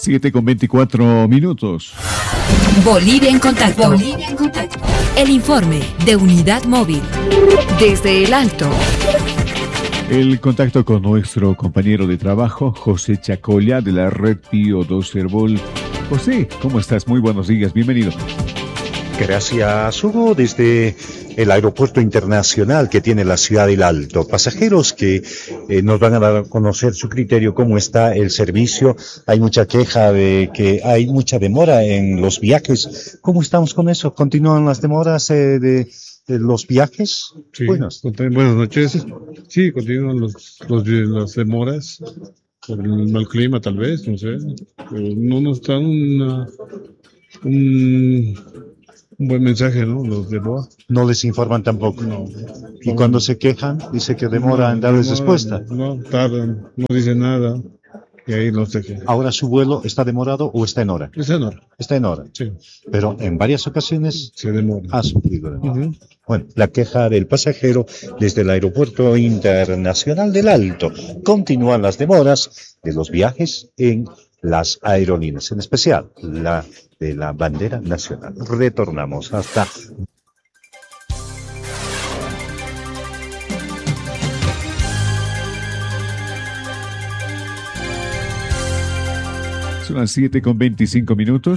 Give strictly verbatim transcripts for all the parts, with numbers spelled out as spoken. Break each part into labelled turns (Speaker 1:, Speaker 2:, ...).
Speaker 1: siete con veinticuatro minutos.
Speaker 2: Bolivia en contacto. Bolivia en contacto. El informe de Unidad Móvil. Desde el Alto.
Speaker 1: El contacto con nuestro compañero de trabajo, José Chacolla, de la red Pío doce Herbol. José, ¿cómo estás? Muy buenos días, bienvenido.
Speaker 3: Gracias, Hugo, desde el aeropuerto internacional que tiene la ciudad del Alto. Pasajeros que eh, nos van a dar a conocer su criterio, cómo está el servicio. Hay mucha queja de que hay mucha demora en los viajes. ¿Cómo estamos con eso? ¿Continúan las demoras eh, de, de los viajes?
Speaker 4: Sí,
Speaker 3: Buenas.
Speaker 4: buenas noches. Sí, continúan los, los, las demoras. Por el mal clima, tal vez, no sé. Pero no nos dan una, un... Un buen mensaje, ¿no? Los de B O A.
Speaker 3: No les informan tampoco.
Speaker 4: No.
Speaker 3: Y no. Cuando se quejan, dice que demora en darles respuesta.
Speaker 4: No, tardan, no dicen nada. Y ahí no sé qué.
Speaker 3: ¿Ahora su vuelo está demorado o está en hora?
Speaker 4: Está en hora.
Speaker 3: Está en hora.
Speaker 4: Sí.
Speaker 3: Pero en varias ocasiones
Speaker 4: se demora.
Speaker 3: Ha sufrido demora.
Speaker 4: Uh-huh.
Speaker 3: Bueno, la queja del pasajero desde el Aeropuerto Internacional del Alto. Continúan las demoras de los viajes en las aerolíneas, en especial la de la bandera nacional. Retornamos hasta...
Speaker 1: Son las siete con veinticinco minutos.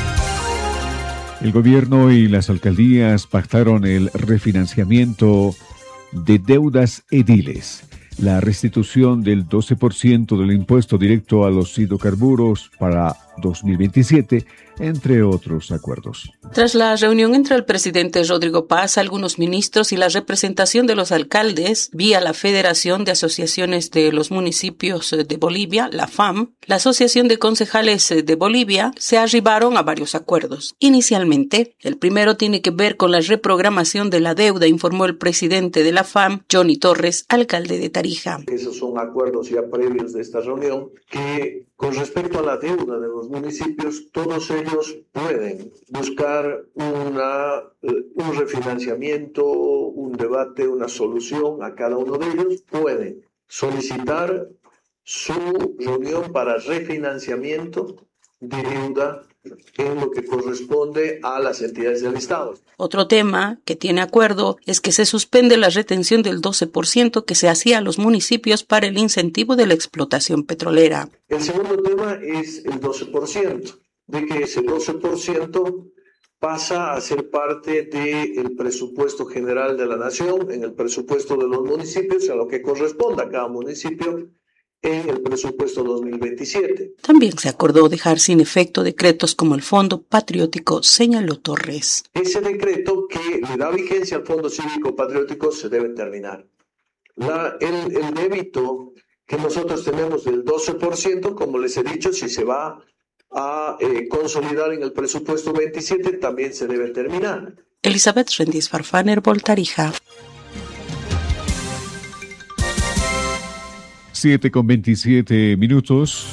Speaker 1: El gobierno y las alcaldías pactaron el refinanciamiento de deudas ediles, la restitución del doce por ciento del impuesto directo a los hidrocarburos para dos mil veintisiete, entre otros acuerdos.
Speaker 5: Tras la reunión entre el presidente Rodrigo Paz, algunos ministros y la representación de los alcaldes, vía la Federación de Asociaciones de los Municipios de Bolivia, la F A M, la Asociación de Concejales de Bolivia, se arribaron a varios acuerdos. Inicialmente, el primero tiene que ver con la reprogramación de la deuda, informó el presidente de la F A M, Johnny Torres, alcalde de Tarija.
Speaker 6: Esos son acuerdos ya previos de esta reunión que, con respecto a la deuda de los municipios, todos ellos pueden buscar una, un refinanciamiento, un debate, una solución a cada uno de ellos. Pueden solicitar su reunión para refinanciamiento de deuda en lo que corresponde a las entidades del Estado.
Speaker 5: Otro tema que tiene acuerdo es que se suspende la retención del doce por ciento que se hacía a los municipios para el incentivo de la explotación petrolera.
Speaker 6: El segundo tema es el doce por ciento, de que ese doce por ciento pasa a ser parte del presupuesto general de la nación, en el presupuesto de los municipios, a lo que corresponda a cada municipio, en el presupuesto dos mil veintisiete.
Speaker 5: También se acordó dejar sin efecto decretos como el Fondo Patriótico, señaló Torres.
Speaker 6: Ese decreto que le da vigencia al Fondo Cívico Patriótico se debe terminar. La, el, el débito que nosotros tenemos del doce por ciento, como les he dicho, si se va a eh, consolidar en el presupuesto veintisiete, también se debe terminar.
Speaker 5: Elizabeth Rendiz Farfán, Herbol, Tarija.
Speaker 1: siete con veintisiete minutos.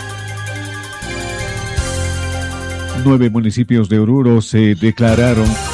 Speaker 1: Nueve municipios de Oruro se declararon